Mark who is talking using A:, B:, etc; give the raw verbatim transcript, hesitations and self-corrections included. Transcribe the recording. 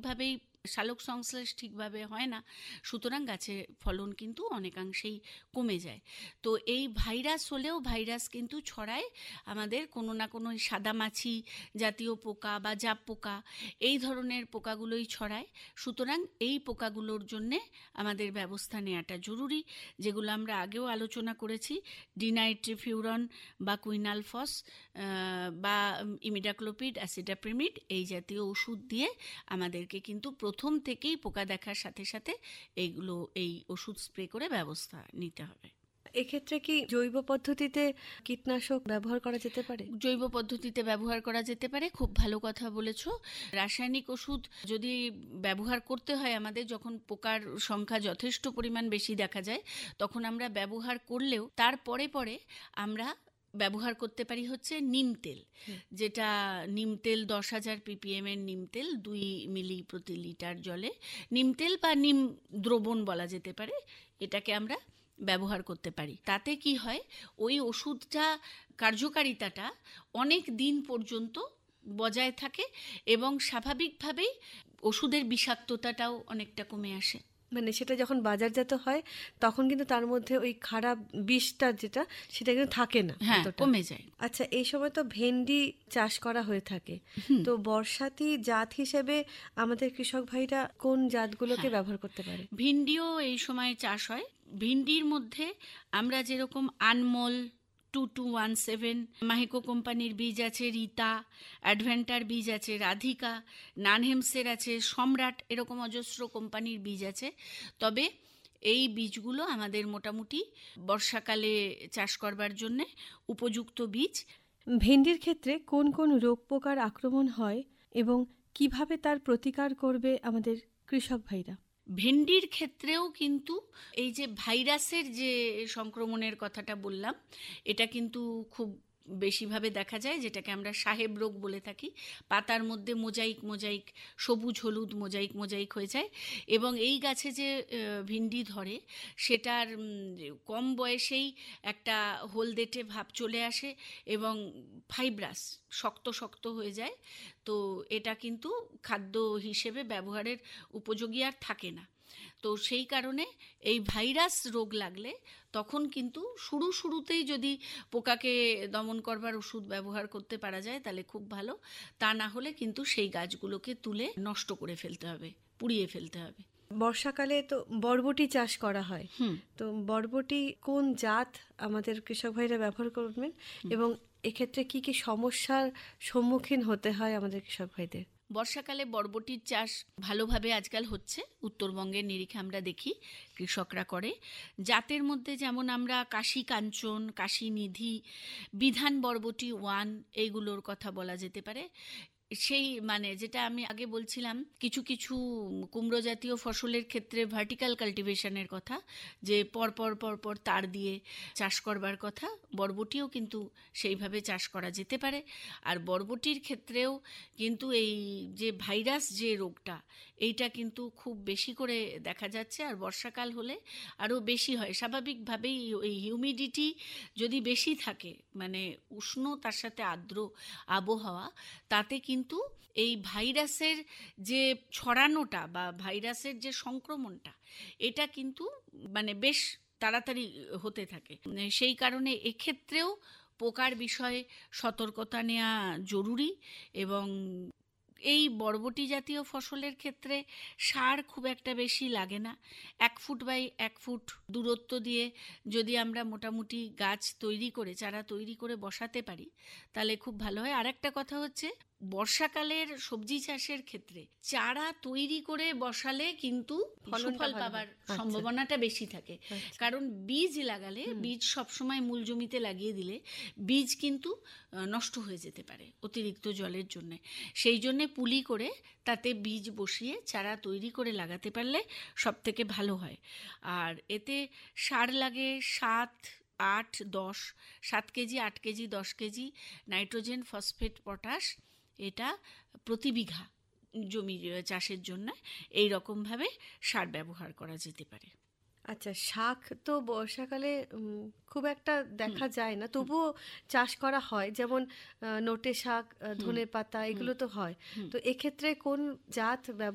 A: স্বাভাবিকভাবেই সালোক সংশ্লেষ ঠিকভাবে হয় না, সুতরাং গাছের ফলন কিন্তু অনেকাংশেই কমে যায়। তো এই ভাইরাস হলেও ভাইরাস কিন্তু ছড়ায় আমাদের কোনো না কোনো সাদামাছি জাতীয় পোকা বা জাপ পোকা, এই ধরনের পোকাগুলোই ছড়ায়। সুতরাং এই পোকাগুলোর জন্যে আমাদের ব্যবস্থা নেওয়াটা জরুরি, যেগুলো আমরা আগেও আলোচনা করেছি। ডিনাইট্রিফিউরন বা কুইনালফস বা ইমিডাক্লোপিড, অ্যাসিডাপ্রিমিড এই জাতীয় ওষুধ দিয়ে আমাদেরকে কিন্তু প্রথম থেকেই পোকা দেখার সাথে সাথে এইগুলো এই ওষুধ স্প্রে করে ব্যবস্থা নিতে হবে।
B: এক্ষেত্রে কি জৈব পদ্ধতিতে কীটনাশক ব্যবহার করা যেতে পারে?
A: জৈব পদ্ধতিতে ব্যবহার করা যেতে পারে, খুব ভালো কথা বলেছো। রাসায়নিক ওষুধ যদি ব্যবহার করতে হয় আমাদের, যখন পোকার সংখ্যা যথেষ্ট পরিমাণ বেশি দেখা যায়, তখন আমরা ব্যবহার করলেও তার পরে পরে আমরা ব্যবহার করতে পারি হচ্ছে নিম তেল, যেটা নিম তেল দশ হাজার পিপিএম এর নিম তেল দুই মিলি প্রতি লিটার জলে, নিম তেল বা নিম দ্রবণ বলা যেতে পারে, এটাকে আমরা ব্যবহার করতে পারি। তাতে কি হয়, ওই ওষুধটা কার্যকারিতাটা অনেক দিন পর্যন্ত বজায় থাকে এবং স্বাভাবিকভাবেই ওষুধের বিষাক্ততাটাও অনেকটা কমে আসে।
B: মানে সেটা যখন বাজারজাত হয় তখন কিন্তু তার মধ্যে ওই খারাপ বিষটা যেটা সেটা কিন্তু থাকে না,
A: হ্যাঁ, কমে যায়।
B: আচ্ছা, এই সময় তো ভেন্ডি চাষ করা হয়ে থাকে, তো বর্ষাতি জাত হিসেবে আমাদের কৃষক ভাইরা কোন জাতগুলোকে ব্যবহার করতে পারে?
A: ভিন্ডিও এই সময় চাষ হয়। ভিন্ডির মধ্যে আমরা যেরকম Anmol, two two one seven, মাহিকো কোম্পানির বীজ আছে, রীতা, অ্যাডভেন্টার বীজ আছে, রাধিকা, নানহেমসের আছে, সম্রাট, এরকম অজস্র কোম্পানির বীজ আছে। তবে এই বীজগুলো আমাদের মোটামুটি বর্ষাকালে চাষ করবার জন্য উপযুক্ত বীজ।
B: ভেন্ডির ক্ষেত্রে কোন কোন রোগ পোকার আক্রমণ হয় এবং কিভাবে তার প্রতিকার করবে আমাদের কৃষক ভাইরা?
A: ভেন্ডির ক্ষেত্রেও কিন্তু এই যে ভাইরাসের যে সংক্রমণের কথাটা বললাম, এটা কিন্তু খুব বেশিভাবে দেখা যায়, যেটাকে আমরা সাহেব রোগ বলে থাকি। পাতার মধ্যে মোজাইক মোজাইক, সবুজ হলুদ মোজাইক মোজাইক হয়ে যায় এবং এই গাছে যে ভিন্ডি ধরে সেটার কম বয়সেই একটা হলদেটে ভাব চলে আসে এবং ফাইব্রাস শক্ত শক্ত হয়ে যায়। তো এটা কিন্তু খাদ্য হিসেবে ব্যবহারের উপযোগী আর থাকে না। তো সেই কারণে এই ভাইরাস রোগ লাগলে তখন কিন্তু শুরু শুরুতেই যদি পোকাকে দমন করবার ওষুধ ব্যবহার করতে পারা যায় তাহলে খুব ভালো। তা না হলে কিন্তু সেই গাছগুলোকে তুলে নষ্ট করে ফেলতে হবে, পুড়িয়ে ফেলতে হবে।
B: বর্ষাকালে তো বরবটি চাষ করা হয়, তো বরবটি কোন জাত আমাদের কৃষক ভাইরা ব্যবহার করবেন এবং এক্ষেত্রে কি কি সমস্যার সম্মুখীন হতে হয় আমাদের কৃষক ভাইদের?
A: বর্ষাকালে বরবটির চাষ ভালোভাবে আজকাল হচ্ছে, উত্তরবঙ্গের নিরিখে আমরা দেখি কৃষকরা করে। জাতের মধ্যে যেমন আমরা কাশী কাঞ্চন, কাশী নিধি, বিধান বরবটি ওয়ান, এইগুলোর কথা বলা যেতে পারে। সেই মানে যেটা আমি আগে বলছিলাম, কিছু কিছু কুমড়ো জাতীয় ফসলের ক্ষেত্রে ভার্টিক্যাল কাল্টিভেশনের কথা, যে পরপর পরপর তার দিয়ে চাষ করবার কথা, বরবটিও কিন্তু সেইভাবে চাষ করা যেতে পারে। আর বরবটির ক্ষেত্রেও কিন্তু এই যে ভাইরাস যে রোগটা, এইটা কিন্তু খুব বেশি করে দেখা যাচ্ছে, আর বর্ষাকাল হলে আরও বেশি হয়। স্বাভাবিকভাবেই এই হিউমিডিটি যদি বেশি থাকে, মানে উষ্ণ তার সাথে আর্দ্র আবহাওয়া, তাতে কিন্তু এই ভাইরাসের যে ছড়ানোটা বা ভাইরাসের যে সংক্রমণটা, এটা কিন্তু মানে বেশ তাড়াতাড়ি হতে থাকে। সেই কারণে এক্ষেত্রেও পোকার বিষয়ে সতর্কতা নেওয়া জরুরি। এবং এই বরবটি জাতীয় ফসলের ক্ষেত্রে সার খুব একটা বেশি লাগে না। এক ফুট বাই এক ফুট দূরত্ব দিয়ে যদি আমরা মোটামুটি গাছ তৈরি করে, চারা তৈরি করে বসাতে পারি তাহলে খুব ভালো হয়। আর একটা কথা হচ্ছে, বর্ষাকালের সবজি চাষের ক্ষেত্রে চারা তৈরি করে বসালে কিন্তু ফল পাবার সম্ভাবনাটা বেশি থাকে। কারণ বীজ লাগালে, বীজ সবসময় মূল জমিতে লাগিয়ে দিলে বীজ কিন্তু নষ্ট হয়ে যেতে পারে অতিরিক্ত জলের জন্য। সেই জন্য পুলি করে তাতে বীজ বসিয়ে চারা তৈরি করে লাগাতে পারলে সব থেকে ভালো হয়। আর এতে সার লাগে সাত আট দশ, সাত কেজি আট কেজি দশ কেজি নাইট্রোজেন, ফসফেট, পটাশ, এটা প্রতি বিঘা জমি চাষের জন্য এই রকমভাবে সার ব্যবহার করা যেতে পারে।
B: আচ্ছা, শাক তো বর্ষাকালে খুব একটা দেখা যায় না, তবুও চাষ করা হয়, যেমন নোটে শাক, ধনে পাতা, এগুলো তো হয়। তো এক্ষেত্রে কোন জাত